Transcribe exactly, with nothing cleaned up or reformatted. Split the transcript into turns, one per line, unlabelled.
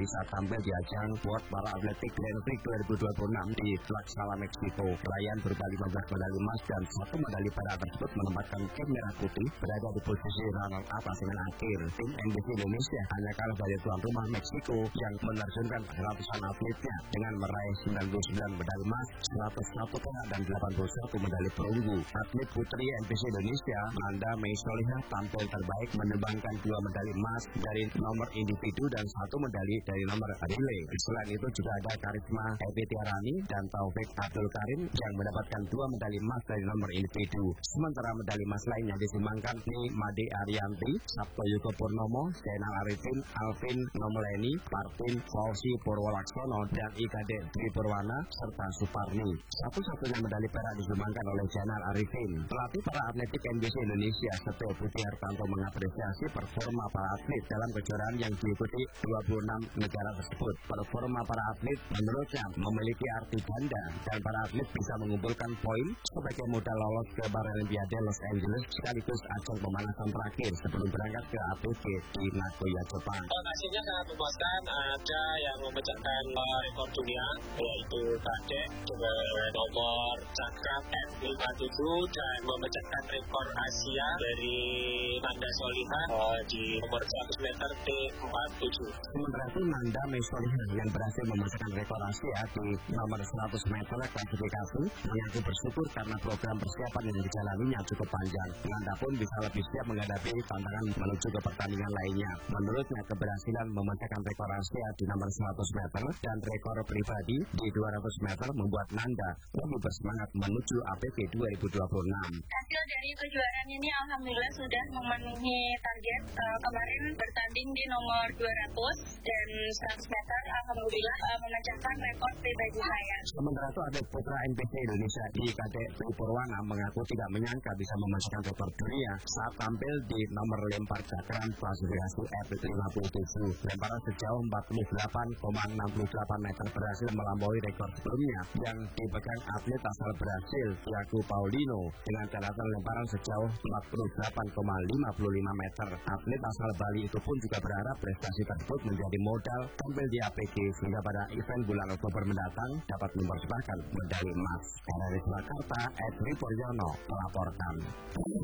bisa tampil di ajang World Para Atletik Grand Prix dua ribu dua puluh enam di Tlaxcala, Meksiko. Raihan berupa lima belas medali emas dan satu medali perak tersebut menempatkan tim merah putih berada di posisi runner-up klasemen akhir. Tim N B C Indonesia hanya kalah dari tuan rumah Meksiko yang menerjunkan ratusan atletnya dengan meraih sembilan puluh sembilan medali emas, seratus satu perak dan delapan puluh satu medali perunggu. Atlet putri N B C Indonesia, Nanda Mei Solihah, tampil terbaik menyumbangkan dua medali emas dari nomor individu dan satu medali dari nomor relay. Selain itu juga ada Karisma Evi Tiarani dan Taufik Abdul Karim yang mendapatkan dua medali emas dari nomor individu. Sementara medali emas lainnya disumbangkan di Made Arianti, Sabto Yuko Purnomo, Zainal Arifin, Alvin Nomleni, Martin Fauzi Purwolaksono dan Ikade Dwi Purwana serta Suparni. Satu-satunya medali perak disumbangkan oleh Zainal Arifin. Pelatih para atletik N B C Indonesia Setio Budi Hartanto mengapresiasi performa para atlet dalam kejuaraan yang diikuti dua puluh enam negara tersebut. Performa para atlet menurutnya memiliki arti ganda dan para atlet bisa mengumpulkan poin sebagai modal lolos ke Paralimpiade Los Angeles sekaligus ajang pemanasan terakhir sebelum berangkat ke A P G di Nagoya, Jepang.
Hasilnya sangat memuaskan. Ada yang memecahkan rekor dunia yaitu Kadek juga nomor cakram F lima puluh tujuh dan memecahkan rekor Asia dari Nanda Solihah uh, di nomor seratus meter T empat puluh tujuh.
Sementara itu Nanda Mei Solihah yang berhasil memecahkan rekor Asia di nomor seratus meter klasifikasi mengaku bersyukur karena program persiapan yang dijalaninya cukup panjang. Nanda pun bisa lebih siap menghadapi tantangan menuju ke pertandingan lainnya. Menurutnya keberhasilan memecahkan rekor Asia di nomor seratus meter dan rekor pribadi di dua ratus meter membuat Nanda lebih bersemangat menuju A P G dua ribu dua puluh enam.
Hasil dari kejuaraan ini alhamdulillah sudah memenuhi target. Uh, kemarin bertanding di nomor dua ratus dan seratus meter alhamdulillah uh, memecahkan rekor pribadi saya.
Sementara itu atlet putra N B C Indonesia Ikade Dwi Purwana mengaku tidak menyangka bisa memecahkan rekor dunia saat tampil di nomor lempar cakram klasifikasi F lima puluh tujuh. Lemparan sejauh empat puluh delapan koma enam delapan meter berhasil melampaui rekor sebelumnya yang dipegang atlet asal Brasil Thiago Paulino dengan catatan lemparan sejauh empat puluh delapan koma lima lima meter. Atlet asal Bali itu pun juga berharap prestasi tersebut menjadi modal tampil di A P G sehingga pada event bulan Oktober mendatang dapat mempersembahkan medali emas. Dari Jakarta, Edri Poryono melaporkan.